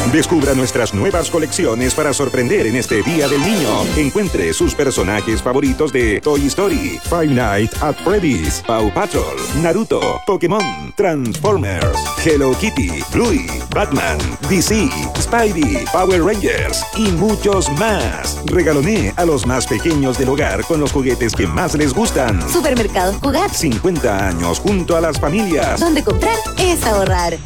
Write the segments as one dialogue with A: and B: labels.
A: Descubra nuestras nuevas colecciones para sorprender en este Día del Niño. Encuentre sus personajes favoritos de Toy Story, Five Nights at Freddy's, Paw Patrol, Naruto, Pokémon, Transformers, Hello Kitty, Bluey, Batman, DC, Spidey, Power Rangers y muchos más. Regaloné a los más pequeños del hogar con los juguetes que más les gustan.
B: Supermercados Jugat.
A: 50 años junto a las familias.
B: Donde comprar es ahorrar.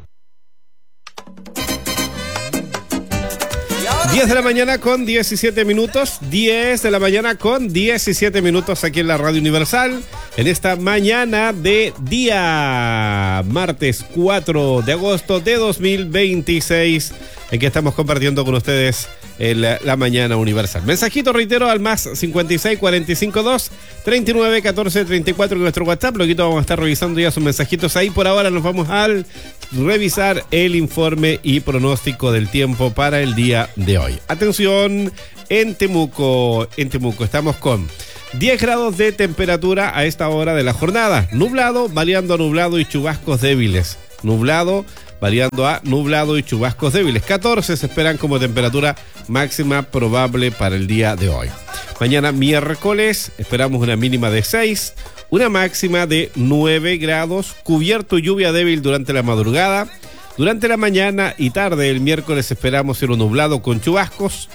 C: 10 de la mañana con 17 minutos. 10 de la mañana con 17 minutos aquí en la Radio Universal. En esta mañana de día martes 4 de agosto de 2026, en que estamos compartiendo con ustedes la mañana universal. Mensajito, reitero, al más 56 45 2 39 14 34 en nuestro WhatsApp. Luego vamos a estar revisando ya sus mensajitos ahí. Por ahora nos vamos a revisar el informe y pronóstico del tiempo para el día de hoy. Atención, en Temuco estamos con 10 grados de temperatura a esta hora de la jornada. Nublado, variando a nublado y chubascos débiles. Nublado, variando a nublado y chubascos débiles. 14 se esperan como temperatura máxima probable para el día de hoy. Mañana miércoles esperamos una mínima de 6, una máxima de 9 grados, cubierto y lluvia débil durante la madrugada. Durante la mañana y tarde el miércoles esperamos cielo nublado con chubascos,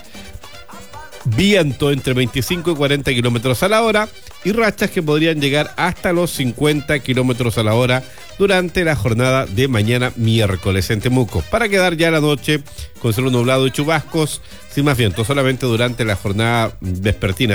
C: viento entre 25 y 40 kilómetros a la hora y rachas que podrían llegar hasta los 50 kilómetros a la hora durante la jornada de mañana miércoles en Temuco, para quedar ya la noche con cielo nublado y chubascos sin más viento. Solamente durante la jornada vespertina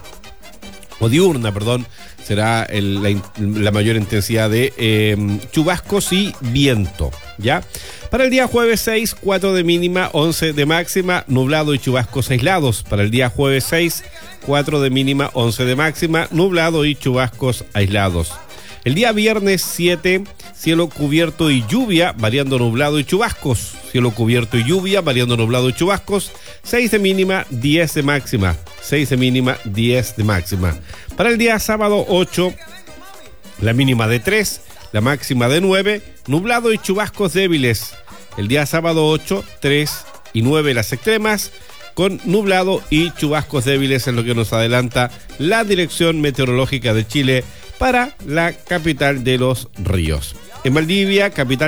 C: diurna, será la mayor intensidad de chubascos y viento, ¿ya? Para el día jueves 6, 4 de mínima, 11 de máxima, nublado y chubascos aislados. Para el día jueves 6, 4 de mínima, 11 de máxima, nublado y chubascos aislados. El día viernes 7, cielo cubierto y lluvia, variando nublado y chubascos. Cielo cubierto y lluvia, variando nublado y chubascos. 6 de mínima, 10 de máxima. 6 de mínima, 10 de máxima. Para el día sábado 8, la mínima de 3, la máxima de 9, nublado y chubascos débiles. El día sábado 8, 3 y 9 las extremas, con nublado y chubascos débiles, en lo que nos adelanta la Dirección Meteorológica de Chile para la capital de los ríos. En Valdivia,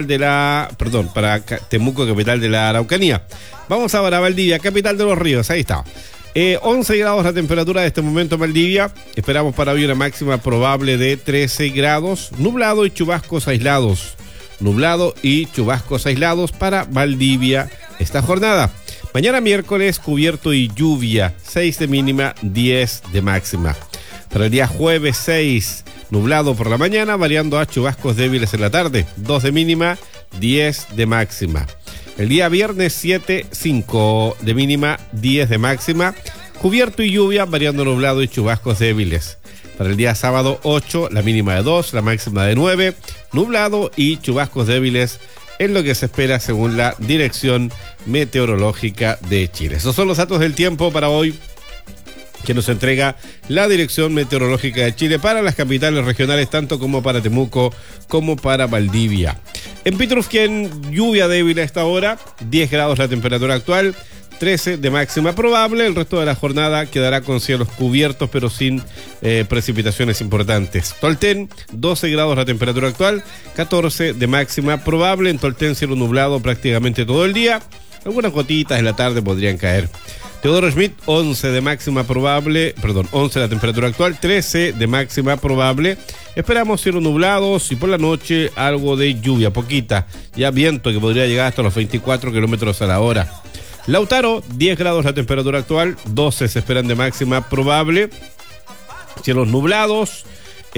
C: para Temuco, capital de la Araucanía. Vamos ahora a Valdivia, capital de los ríos, ahí está. 11 grados la temperatura de este momento en Valdivia. Esperamos para hoy una máxima probable de 13 grados, nublado y chubascos aislados. Nublado y chubascos aislados para Valdivia esta jornada. Mañana miércoles, cubierto y lluvia, 6 de mínima, 10 de máxima. Para el día jueves 6, nublado por la mañana, variando a chubascos débiles en la tarde, 2 de mínima, 10 de máxima. El día viernes 7, 5 de mínima, 10 de máxima, cubierto y lluvia, variando nublado y chubascos débiles. Para el día sábado 8, la mínima de 2, la máxima de 9, nublado y chubascos débiles, en lo que se espera según la Dirección Meteorológica de Chile. Esos son los datos del tiempo para hoy que nos entrega la Dirección Meteorológica de Chile para las capitales regionales, tanto como para Temuco como para Valdivia. En Pitrufquén, lluvia débil a esta hora, 10 grados la temperatura actual, 13 de máxima probable. El resto de la jornada quedará con cielos cubiertos pero sin precipitaciones importantes. Tolten, 12 grados la temperatura actual, 14 de máxima probable. En Tolten, cielo nublado prácticamente todo el día. Algunas gotitas en la tarde podrían caer. Teodoro Schmidt, 11 de máxima probable, 11 la temperatura actual, 13 de máxima probable. Esperamos cielos nublados y por la noche algo de lluvia, poquita. Ya viento que podría llegar hasta los 24 kilómetros a la hora. Lautaro, 10 grados la temperatura actual, 12 se esperan de máxima probable. Cielos nublados.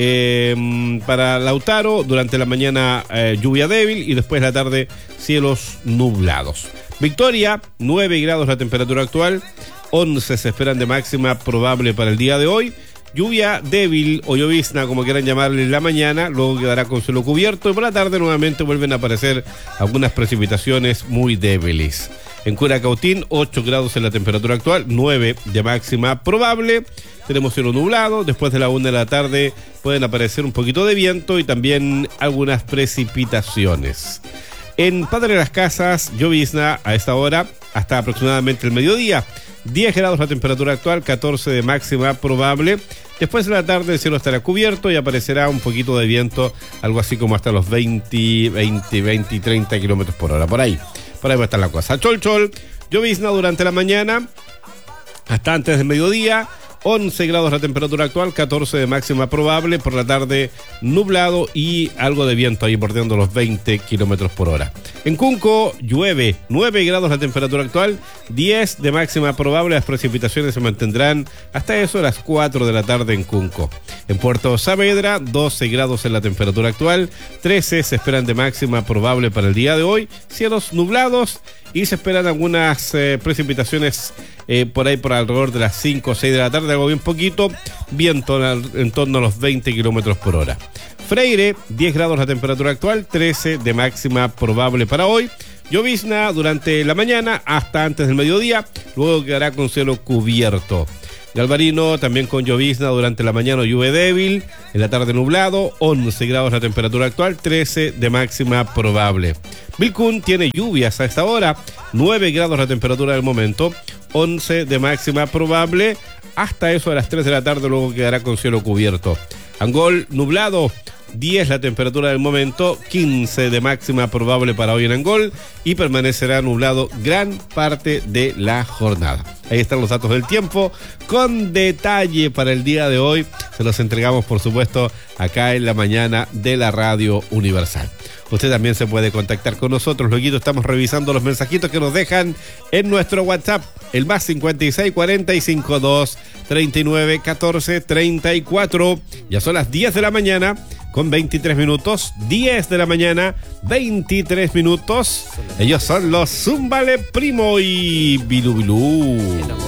C: Para Lautaro, durante la mañana lluvia débil y después la tarde cielos nublados. Victoria, 9 grados la temperatura actual, 11 se esperan de máxima probable para el día de hoy. Lluvia débil o llovizna, como quieran llamarle, en la mañana, luego quedará con cielo cubierto y por la tarde nuevamente vuelven a aparecer algunas precipitaciones muy débiles. En Curacautín, 8 grados en la temperatura actual, 9 de máxima probable. Tenemos cielo nublado, después de la 1 de la tarde pueden aparecer un poquito de viento y también algunas precipitaciones. En Padre Las Casas, llovizna a esta hora hasta aproximadamente el mediodía. 10 grados la temperatura actual, 14 de máxima probable. Después de la tarde el cielo estará cubierto y aparecerá un poquito de viento, algo así como hasta los 20 y 30 kilómetros por hora. Por ahí va a estar la cosa. Chol, llovizna durante la mañana hasta antes del mediodía. 11 grados la temperatura actual, 14 de máxima probable. Por la tarde nublado y algo de viento ahí bordeando los 20 kilómetros por hora. En Cunco llueve, 9 grados la temperatura actual, 10 de máxima probable. Las precipitaciones se mantendrán hasta eso a las 4 de la tarde en Cunco. En Puerto Saavedra, 12 grados en la temperatura actual, 13 se esperan de máxima probable para el día de hoy. Cielos nublados y se esperan algunas precipitaciones por ahí por alrededor de las 5 o 6 de la tarde, algo bien poquito, viento en torno a los 20 kilómetros por hora. Freire, 10 grados la temperatura actual, 13 de máxima probable para hoy. Llovizna durante la mañana hasta antes del mediodía, luego quedará con cielo cubierto. Galvarino también con llovizna durante la mañana, lluvia débil, en la tarde nublado, 11 grados la temperatura actual, 13 de máxima probable. Vilcún tiene lluvias a esta hora, 9 grados la temperatura del momento, 11 de máxima probable, hasta eso a las 3 de la tarde, luego quedará con cielo cubierto. Angol nublado, 10 la temperatura del momento, 15 de máxima probable para hoy en Angol y permanecerá nublado gran parte de la jornada. Ahí están los datos del tiempo con detalle para el día de hoy. Se los entregamos, por supuesto, acá en la mañana de la Radio Universal. Usted también se puede contactar con nosotros. Luego estamos revisando los mensajitos que nos dejan en nuestro WhatsApp. El más 56 45 2 39 14 34. Ya son las 10 de la mañana con 23 minutos. 10 de la mañana, 23 minutos. Ellos son los Zúmbale Primo y Bilú Bilú.